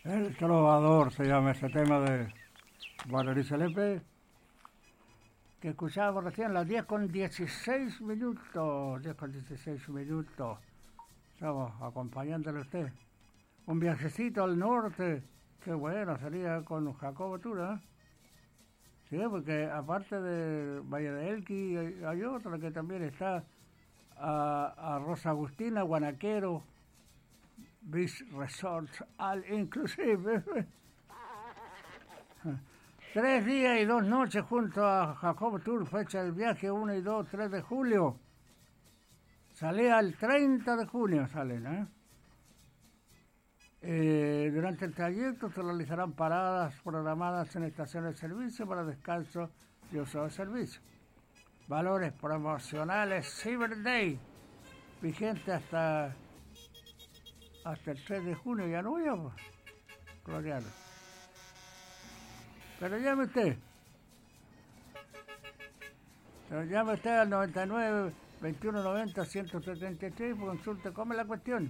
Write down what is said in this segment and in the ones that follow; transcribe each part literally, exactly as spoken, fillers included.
El trovador se llama ese tema de Valeria Lepe, que escuchábamos recién a las diez con dieciséis minutos. diez con dieciséis minutos. Estamos acompañándole a usted. Un viajecito al norte. Qué bueno, sería con Jacobo Tura. ¿Eh? Sí, porque aparte de Valle de Elqui, hay, hay otra que también está a, a Rosa Agustina, Guanaquero, Beach Resort, al inclusive. Tres días y dos noches junto a Jacobo Tour, fecha del viaje uno y dos, tres de julio. Salía el treinta de junio, salen, ¿eh? Eh, durante el trayecto se realizarán paradas programadas en estaciones de servicio para descanso y uso de servicio. Valores promocionales Cyber Day, vigente hasta, hasta el tres de junio, ya no voy a, pues, gloriano. Pero llame usted. Pero llame usted al noventa y nueve, veintiuno noventa, ciento setenta y tres y consulte cómo es la cuestión.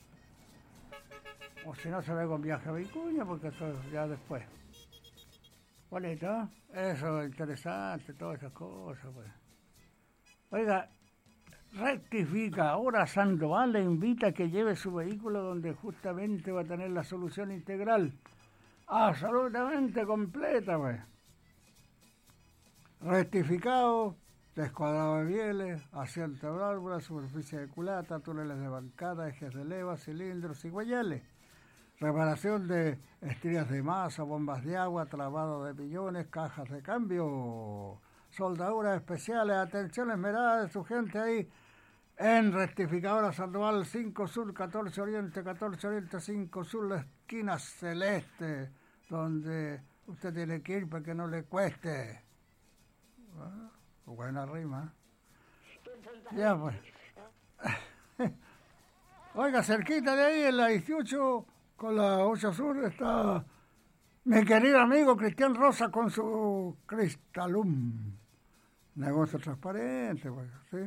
O si no, se ve con viaje a Vicuña, porque eso es ya después. Bonito, ¿eh? Eso es interesante, todas esas cosas, pues. Oiga, rectifica, ahora Sandoval le invita a que lleve su vehículo donde justamente va a tener la solución integral. Absolutamente completa, pues. Rectificado, descuadrado de bieles, asiento de válvula, superficie de culata, túneles de bancada, ejes de leva, cilindros y guayales. Reparación de estrías de masa, bombas de agua, trabado de pillones, cajas de cambio, soldaduras especiales, atención esmerada de su gente ahí en Rectificadora Sandoval, cinco Sur, catorce Oriente, catorce Oriente, cinco Sur, la esquina celeste, donde usted tiene que ir para que no le cueste. Ah, buena rima. Ya pues. Oiga, cerquita de ahí, en la dieciocho, con la ocho Sur, está mi querido amigo Cristian Rosa con su Cristalum. Negocio transparente, pues, ¿sí?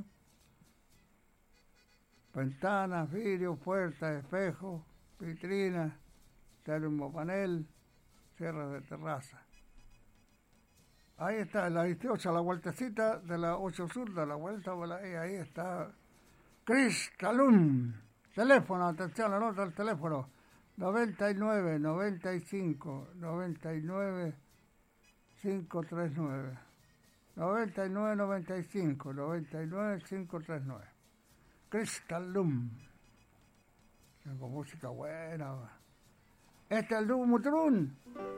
Ventanas, vidrios, puertas, espejos, vitrinas, termopanel, cierres de terraza. Ahí está, en la dieciocho, la vueltecita de la ocho Sur, de la vuelta, ahí, ahí está Cristalum. Teléfono, atención, anota el teléfono, noventa y nueve, noventa y cinco, noventa y nueve, quinientos treinta y nueve. noventa y nueve, noventa y cinco, noventa y nueve, quinientos treinta y nueve. Cristalum. Tengo música buena. Este es el Dumutrún.